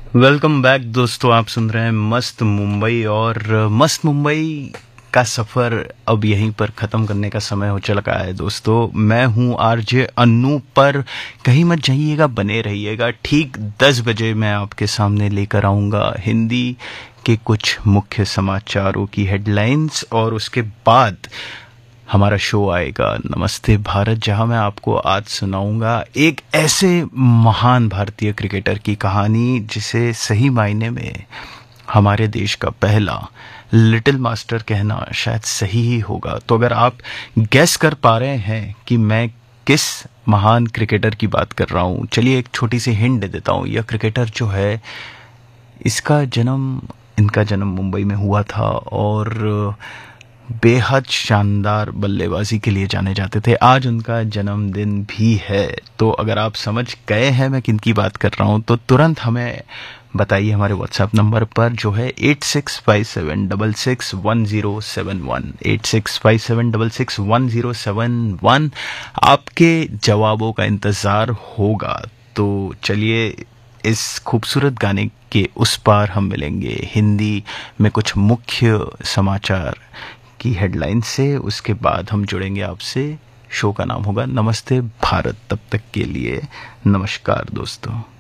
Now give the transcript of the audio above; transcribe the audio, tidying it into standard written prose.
Welcome back दोस्तों। आप सुन रहे हैं मस्त मुंबई, और मस्त मुंबई का सफ़र अब यहीं पर ख़त्म करने का समय हो चला है दोस्तों। मैं हूं आरजे अन्नू, पर कहीं मत जाइएगा, बने रहिएगा। ठीक 10 बजे मैं आपके सामने लेकर आऊँगा हिंदी के कुछ मुख्य समाचारों की हेडलाइंस, और उसके बाद हमारा शो आएगा नमस्ते भारत, जहां मैं आपको आज सुनाऊंगा एक ऐसे महान भारतीय क्रिकेटर की कहानी जिसे सही मायने में हमारे देश का पहला लिटिल मास्टर कहना शायद सही ही होगा। तो अगर आप गैस कर पा रहे हैं कि मैं किस महान क्रिकेटर की बात कर रहा हूं, चलिए एक छोटी सी हिंट दे देता हूं। यह क्रिकेटर जो है, इनका जन्म मुंबई में हुआ था, और बेहद शानदार बल्लेबाजी के लिए जाने जाते थे। आज उनका जन्मदिन भी है। तो अगर आप समझ गए हैं मैं किन की बात कर रहा हूं, तो तुरंत हमें बताइए हमारे व्हाट्सएप नंबर पर, जो है 8657661071 8657661071। आपके जवाबों का इंतज़ार होगा। तो चलिए, इस खूबसूरत गाने के उस पार हम मिलेंगे हिंदी में कुछ मुख्य समाचार की हेडलाइन से। उसके बाद हम जुड़ेंगे आपसे। शो का नाम होगा नमस्ते भारत। तब तक के लिए नमस्कार दोस्तों।